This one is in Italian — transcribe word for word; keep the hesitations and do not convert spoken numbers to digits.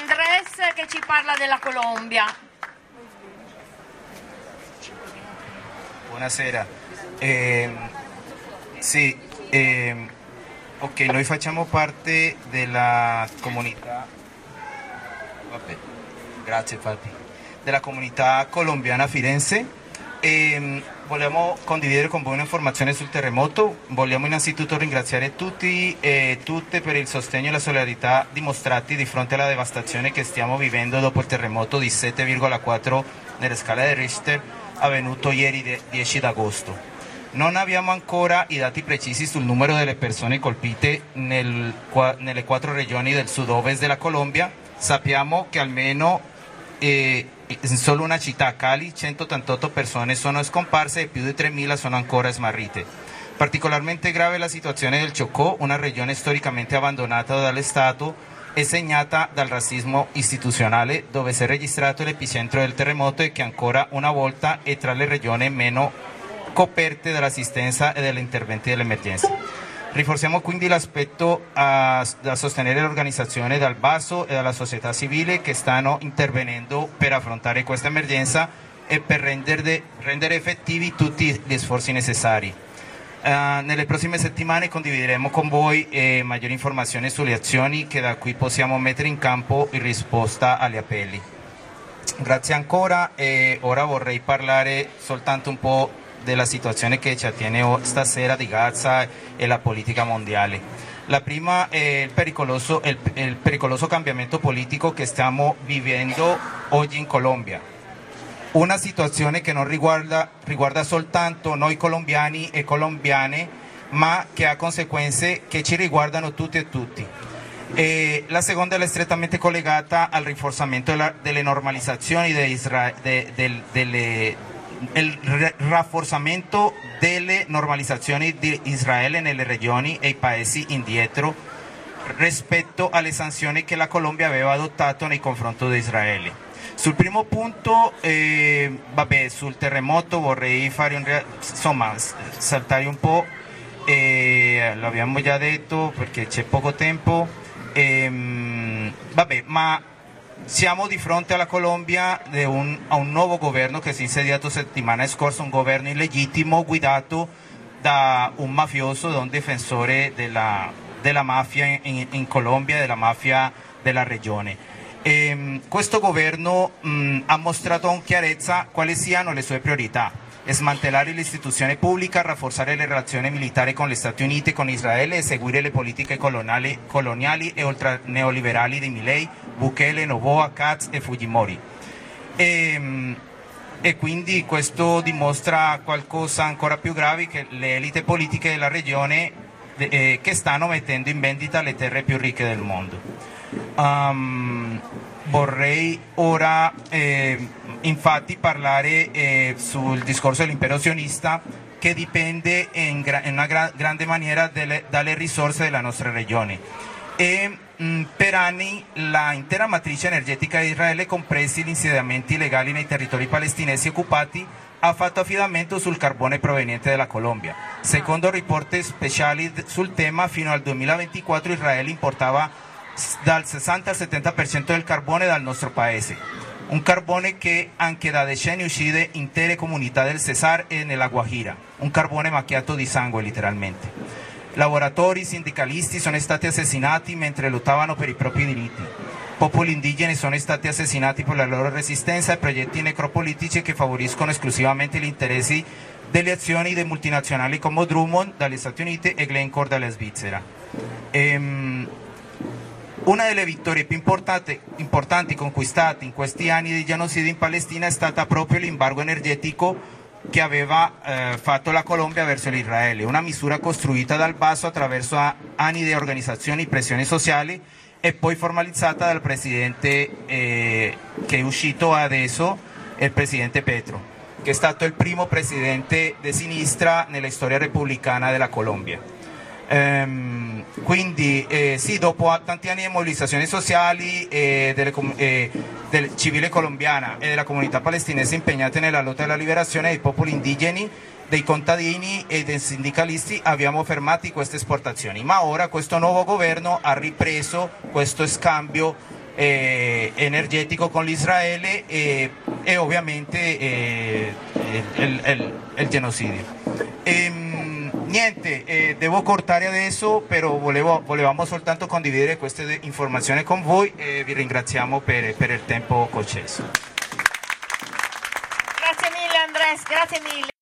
Andrés che ci parla della Colombia. Buonasera. Eh, sì, eh, ok, noi facciamo parte della comunità, vabbè, grazie Fati, della comunità colombiana a Firenze e vogliamo condividere con voi un'informazione sul terremoto. Vogliamo innanzitutto ringraziare tutti e tutte per il sostegno e la solidarietà dimostrati di fronte alla devastazione che stiamo vivendo dopo il terremoto di sette virgola quattro nella scala di Richter avvenuto ieri dieci d'agosto. Non abbiamo ancora i dati precisi sul numero delle persone colpite nel, nelle quattro regioni del sud-ovest della Colombia. Sappiamo che almeno eh, in solo una città, Cali, centottantotto persone sono scomparse e più di tremila sono ancora smarrite. Particolarmente grave la situazione del Chocó, una regione storicamente abbandonata dallo Stato e segnata dal razzismo istituzionale, dove si è registrato l'epicentro del terremoto e che ancora una volta è tra le regioni meno coperte dall'assistenza e dagli interventi dell'emergenza. Rinforziamo quindi l'aspetto da sostenere l'organizzazione dal basso e dalla società civile che stanno intervenendo per affrontare questa emergenza e per rendere, rendere effettivi tutti gli sforzi necessari. Uh, nelle prossime settimane condivideremo con voi eh, maggiori informazioni sulle azioni che da qui possiamo mettere in campo in risposta agli appelli. Grazie ancora e ora vorrei parlare soltanto un po' della situazione che ci attiene stasera di Gaza e la politica mondiale. La prima è il pericoloso, il, il pericoloso cambiamento politico che stiamo vivendo oggi in Colombia. Una situazione che non riguarda, riguarda soltanto noi colombiani e colombiane, ma che ha conseguenze che ci riguardano tutti e tutti. E la seconda è strettamente collegata al rinforzamento della, delle normalizzazioni de Isra, de, de, delle, il rafforzamento delle normalizzazioni di Israele nelle regioni e i paesi indietro rispetto alle sanzioni che la Colombia aveva adottato nei confronti di Israele. Sul primo punto, eh, vabbè, sul terremoto vorrei fare un, insomma, saltare un po', eh, l'abbiamo già detto perché c'è poco tempo, eh, vabbè, ma siamo di fronte alla Colombia di un, a un nuovo governo che si è insediato settimana scorsa, un governo illegittimo guidato da un mafioso, da un difensore della, della mafia in, in Colombia, della mafia della regione. E questo governo mh, ha mostrato con chiarezza quali siano le sue priorità: smantellare l'istituzione pubblica, rafforzare le relazioni militari con gli Stati Uniti e con Israele e seguire le politiche coloniali, coloniali e ultraneoliberali di Milei, Bukele, Noboa, Katz e Fujimori. E, mh, e quindi questo dimostra qualcosa ancora più grave, che le elite politiche della regione eh, che stanno mettendo in vendita le terre più ricche del mondo. Um, vorrei ora eh, infatti parlare eh, sul discorso dell'impero sionista, che dipende in, gra in una gra grande maniera delle, dalle risorse della nostra regione e mh, per anni l'intera matrice energetica di Israele, compresi gli insediamenti illegali nei territori palestinesi occupati, ha fatto affidamento sul carbone proveniente dalla Colombia. Secondo riporti speciali sul tema, fino al duemilaventiquattro Israele importava dal sessanta al settanta per cento del carbone dal nostro paese, un carbone che anche da decenni uccide intere comunità del Cesar e nella Guajira, un carbone macchiato di sangue letteralmente. Lavoratori, sindacalisti sono stati assassinati mentre lottavano per i propri diritti, popoli indigeni sono stati assassinati per la loro resistenza e progetti necropolitici che favoriscono esclusivamente gli interessi delle azioni dei multinazionali come Drummond dagli Stati Uniti e Glencore dalla Svizzera. Ehm, Una delle vittorie più importanti, importanti conquistate in questi anni di genocidio in Palestina è stata proprio l'embargo energetico che aveva eh, fatto la Colombia verso l'Israele, una misura costruita dal basso attraverso anni di organizzazioni e pressioni sociali e poi formalizzata dal presidente eh, che è uscito adesso, il presidente Petro, che è stato il primo presidente di sinistra nella storia repubblicana della Colombia. Ehm, quindi eh, sì, dopo tanti anni di mobilizzazioni sociali eh, delle, eh, del civile colombiana e della comunità palestinese impegnate nella lotta alla liberazione dei popoli indigeni, dei contadini e dei sindicalisti, abbiamo fermato queste esportazioni, ma ora questo nuovo governo ha ripreso questo scambio eh, energetico con l'Israele e, e ovviamente eh, il, il, il genocidio. E, niente, eh, devo cortare adesso, però volevo, volevamo soltanto condividere queste informazioni con voi e vi ringraziamo per, per il tempo concesso. Grazie mille Andres, grazie mille.